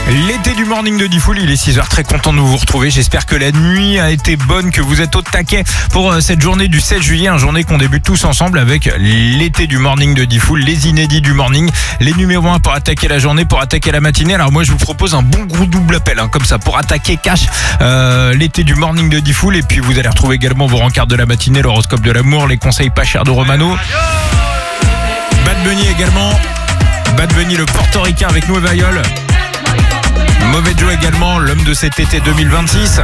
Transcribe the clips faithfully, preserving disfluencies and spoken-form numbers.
L'été du morning de Diffoul, il est six heures, très content de vous retrouver. J'espère que la nuit a été bonne, que vous êtes au taquet pour cette journée du sept juillet, une journée qu'on débute tous ensemble avec l'été du morning de Diffoul, les inédits du morning, les numéros un pour attaquer la journée, pour attaquer la matinée. Alors moi je vous propose un bon gros double appel, hein, comme ça, pour attaquer cash euh, l'été du morning de Diffoul. Et puis vous allez retrouver également vos rencarts de la matinée, l'horoscope de l'amour, les conseils pas chers de Romano. Bad Bunny également, Bad Bunny le portoricain avec Nueva York. Mauvais Joe également, l'homme de cet été deux mille vingt-six.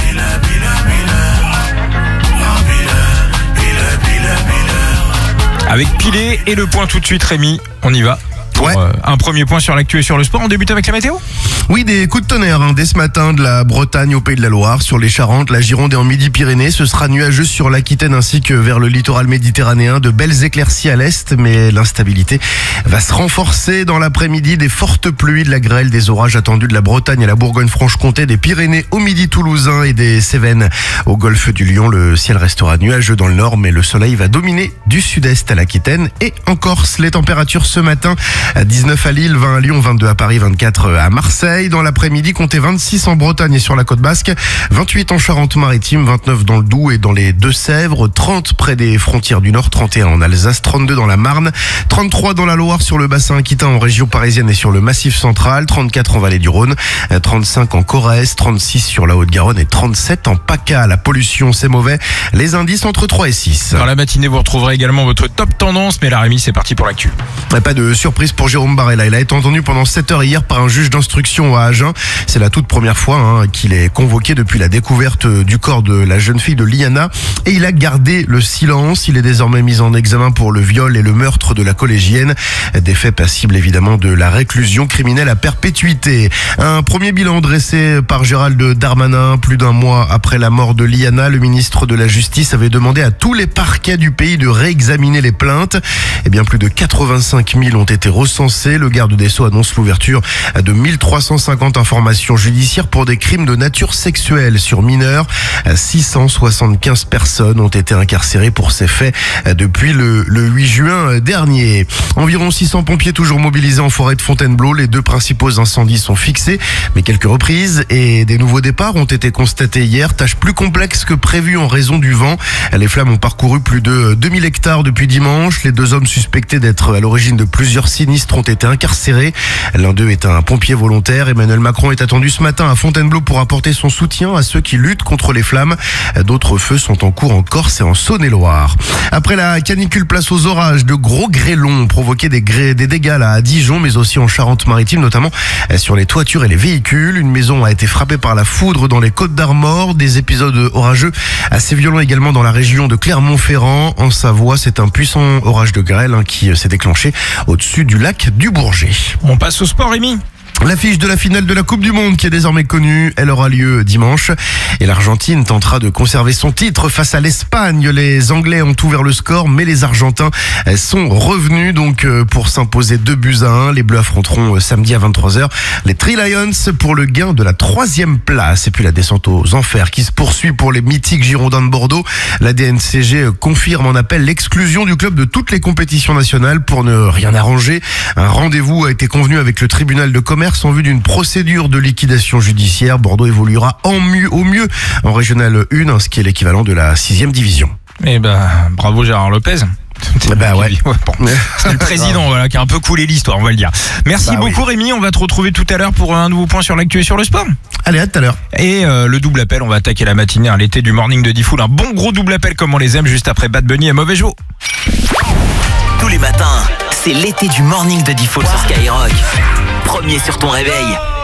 Avec Pilé et le point tout de suite, Rémi, on y va. Pour, ouais. euh, un premier point sur l'actu et sur le sport. On débute avec la météo. Oui, des coups de tonnerre hein, dès ce matin de la Bretagne au Pays de la Loire, sur les Charentes, la Gironde et en Midi-Pyrénées. Ce sera nuageux sur l'Aquitaine ainsi que vers le littoral méditerranéen. De belles éclaircies à l'est, mais l'instabilité va se renforcer dans l'après-midi. Des fortes pluies, de la grêle, des orages attendus de la Bretagne à la Bourgogne-Franche-Comté, des Pyrénées au Midi toulousain et des Cévennes au golfe du Lion. Le ciel restera nuageux dans le nord, mais le soleil va dominer du sud-est à l'Aquitaine et en Corse. Les températures ce matin, dix-neuf à Lille, vingt à Lyon, vingt-deux à Paris, vingt-quatre à Marseille. Dans l'après-midi, comptez vingt-six en Bretagne et sur la côte basque, vingt-huit en Charente-Maritime, vingt-neuf dans le Doubs et dans les Deux-Sèvres, trente près des frontières du Nord, trente et un en Alsace, trente-deux dans la Marne, trente-trois dans la Loire sur le bassin aquitain en région parisienne et sur le Massif central, trente-quatre en Vallée du Rhône, trente-cinq en Corrèze, trente-six sur la Haute-Garonne et trente-sept en PACA. La pollution, c'est mauvais. Les indices entre trois et six. Dans la matinée, vous retrouverez également votre top tendance, mais là, Rémi, c'est parti pour l'actu. Pas de surprise pour Jérôme Barella. Il a été entendu pendant sept heures hier par un juge d'instruction à Agen. C'est la toute première fois hein, qu'il est convoqué depuis la découverte du corps de la jeune fille de Liana. Et il a gardé le silence. Il est désormais mis en examen pour le viol et le meurtre de la collégienne. Des faits passibles évidemment de la réclusion criminelle à perpétuité. Un premier bilan dressé par Gérald Darmanin. Plus d'un mois après la mort de Liana, le ministre de la Justice avait demandé à tous les parquets du pays de réexaminer les plaintes. Et bien plus de quatre-vingt-cinq mille ont été recensés. Le garde des Sceaux annonce l'ouverture de mille trois cent cinquante informations judiciaires pour des crimes de nature sexuelle sur mineurs. six cent soixante-quinze personnes ont été incarcérées pour ces faits depuis le, le huit juin dernier. Environ six cents pompiers toujours mobilisés en forêt de Fontainebleau. Les deux principaux incendies sont fixés, mais quelques reprises et des nouveaux départs ont été constatés hier. Tâche plus complexe que prévu en raison du vent. Les flammes ont parcouru plus de deux mille hectares depuis dimanche. Les deux hommes suspectés d'être à l'origine de plusieurs sinistres ont été incarcérés. L'un d'eux est un pompier volontaire. Emmanuel Macron est attendu ce matin à Fontainebleau pour apporter son soutien à ceux qui luttent contre les flammes. D'autres feux sont en cours en Corse et en Saône-et-Loire. Après la canicule, place aux orages. De gros grêlons ont provoqué des, gré... des dégâts là, à Dijon, mais aussi en Charente-Maritime, notamment sur les toitures et les véhicules. Une maison a été frappée par la foudre dans les Côtes-d'Armor. Des épisodes orageux assez violents également dans la région de Clermont-Ferrand. En Savoie, c'est un puissant orage de grêle hein, qui s'est déclenché au-dessus du lac du Bourget. On passe au sport, Rémi. L'affiche de la finale de la Coupe du Monde qui est désormais connue, elle aura lieu dimanche et l'Argentine tentera de conserver son titre face à l'Espagne. Les Anglais ont ouvert le score mais les Argentins sont revenus donc pour s'imposer deux buts à un. Les Bleus affronteront samedi à vingt-trois heures les Three Lions pour le gain de la troisième place. Et puis la descente aux enfers qui se poursuit pour les mythiques Girondins de Bordeaux. La D N C G confirme en appel l'exclusion du club de toutes les compétitions nationales pour ne rien arranger. Un rendez-vous a été convenu avec le tribunal de commerce en vue d'une procédure de liquidation judiciaire. Bordeaux évoluera en mieux, au mieux en Régional un, ce qui est l'équivalent de la sixième division. Eh ben, bravo Gérard Lopez. Bah ouais. ouais bon. C'est le président voilà, qui a un peu coulé l'histoire, on va le dire. Merci bah beaucoup oui. Rémi, on va te retrouver tout à l'heure pour un nouveau point sur l'actu et sur le sport. Allez, à tout à l'heure. Et euh, le double appel, on va attaquer la matinée, hein, l'été du morning de Diffoul. Un bon gros double appel comme on les aime, juste après Bad Bunny et Mauvais Joe. Tous les matins, c'est l'été du morning de Diffoul sur Skyrock. Premier sur ton réveil.